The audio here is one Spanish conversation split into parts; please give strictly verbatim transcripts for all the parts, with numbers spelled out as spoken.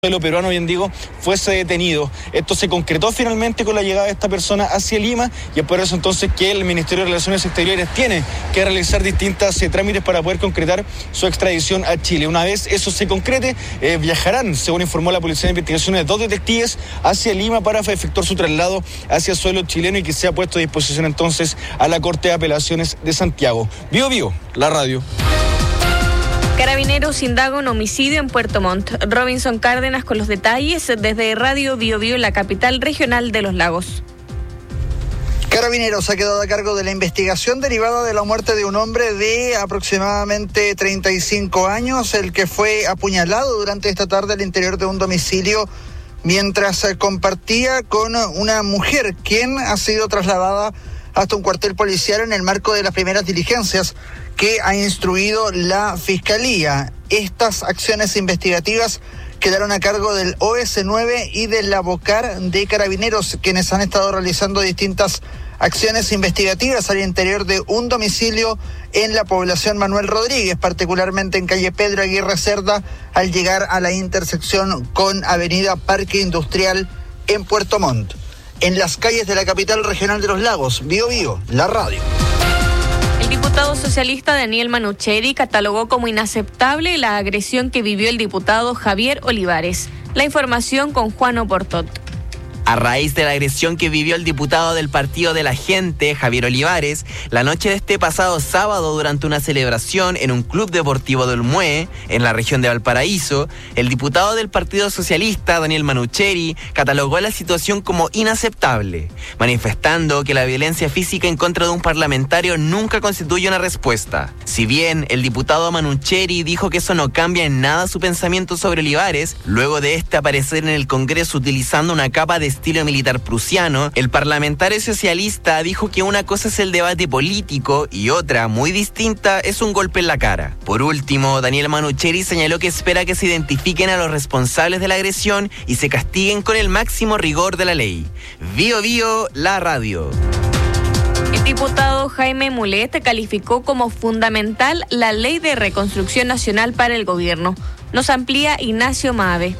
suelo peruano, bien digo, fuese detenido. Esto se concretó finalmente con la llegada de esta persona hacia Lima y es por eso entonces que el Ministerio de Relaciones Exteriores tiene que realizar distintas eh, trámites para poder concretar su extradición a Chile. Una vez eso se concrete, eh, viajarán, según informó la Policía de Investigaciones, dos detectives hacia Lima para efectuar su traslado hacia suelo chileno y que sea puesto a disposición entonces a la Corte de Apelaciones de Santiago. Bio Bio, la radio. Carabineros indaga un homicidio en Puerto Montt. Robinson Cárdenas con los detalles desde Radio Bio Bio, la capital regional de Los Lagos. Carabineros ha quedado a cargo de la investigación derivada de la muerte de un hombre de aproximadamente treinta y cinco años, el que fue apuñalado durante esta tarde al interior de un domicilio mientras compartía con una mujer, quien ha sido trasladada hasta un cuartel policial en el marco de las primeras diligencias que ha instruido la Fiscalía. Estas acciones investigativas quedaron a cargo del O S nueve y de la Bocar de Carabineros, quienes han estado realizando distintas acciones investigativas al interior de un domicilio en la población Manuel Rodríguez, particularmente en calle Pedro Aguirre Cerda, al llegar a la intersección con avenida Parque Industrial en Puerto Montt. En las calles de la capital regional de Los Lagos, Bio Bio, la radio. El diputado socialista Daniel Manucheri catalogó como inaceptable la agresión que vivió el diputado Javier Olivares. La información con Juan Oportot. A raíz de la agresión que vivió el diputado del Partido de la Gente, Javier Olivares, la noche de este pasado sábado durante una celebración en un club deportivo de Olmué, en la región de Valparaíso, el diputado del Partido Socialista, Daniel Manucheri, catalogó la situación como inaceptable, manifestando que la violencia física en contra de un parlamentario nunca constituye una respuesta. Si bien el diputado Manucheri dijo que eso no cambia en nada su pensamiento sobre Olivares, luego de este aparecer en el Congreso utilizando una capa de estilo militar prusiano, el parlamentario socialista dijo que una cosa es el debate político y otra, muy distinta, es un golpe en la cara. Por último, Daniel Manucheri señaló que espera que se identifiquen a los responsables de la agresión y se castiguen con el máximo rigor de la ley. Bio Bio, la radio. El diputado Jaime Mulet calificó como fundamental la Ley de Reconstrucción Nacional para el Gobierno. Nos amplía Ignacio Maave.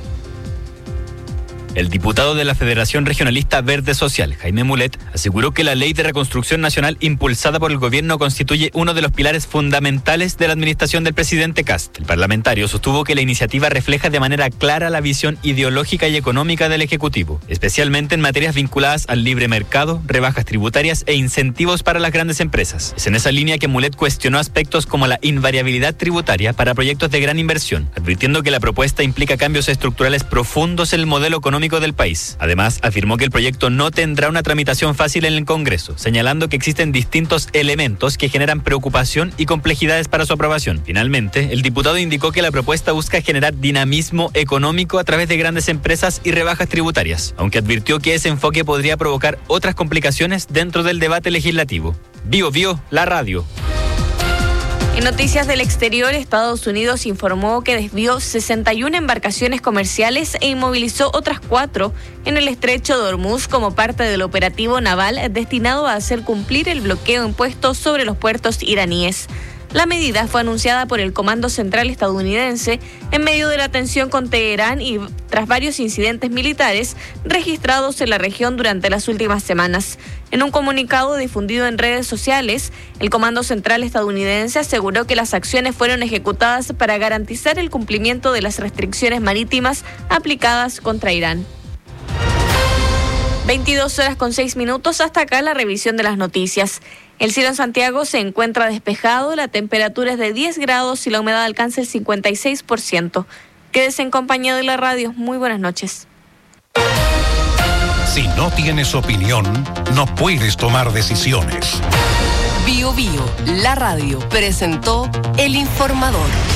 El diputado de la Federación Regionalista Verde Social, Jaime Mulet, aseguró que la Ley de Reconstrucción Nacional impulsada por el gobierno constituye uno de los pilares fundamentales de la administración del presidente Kast. El parlamentario sostuvo que la iniciativa refleja de manera clara la visión ideológica y económica del Ejecutivo, especialmente en materias vinculadas al libre mercado, rebajas tributarias e incentivos para las grandes empresas. Es en esa línea que Mulet cuestionó aspectos como la invariabilidad tributaria para proyectos de gran inversión, advirtiendo que la propuesta implica cambios estructurales profundos en el modelo económico del país. Además, afirmó que el proyecto no tendrá una tramitación fácil en el Congreso, señalando que existen distintos elementos que generan preocupación y complejidades para su aprobación. Finalmente, el diputado indicó que la propuesta busca generar dinamismo económico a través de grandes empresas y rebajas tributarias, aunque advirtió que ese enfoque podría provocar otras complicaciones dentro del debate legislativo. Bio Bio, la radio. En noticias del exterior, Estados Unidos informó que desvió sesenta y una embarcaciones comerciales e inmovilizó otras cuatro en el estrecho de Hormuz como parte del operativo naval destinado a hacer cumplir el bloqueo impuesto sobre los puertos iraníes. La medida fue anunciada por el Comando Central estadounidense en medio de la tensión con Teherán y tras varios incidentes militares registrados en la región durante las últimas semanas. En un comunicado difundido en redes sociales, el Comando Central estadounidense aseguró que las acciones fueron ejecutadas para garantizar el cumplimiento de las restricciones marítimas aplicadas contra Irán. veintidós horas con seis minutos, hasta acá la revisión de las noticias. El cielo en Santiago se encuentra despejado, la temperatura es de diez grados y la humedad alcanza el cincuenta y seis por ciento. Quédese en compañía de la radio. Muy buenas noches. Si no tienes opinión, no puedes tomar decisiones. Bio Bio, la radio, presentó El Informador.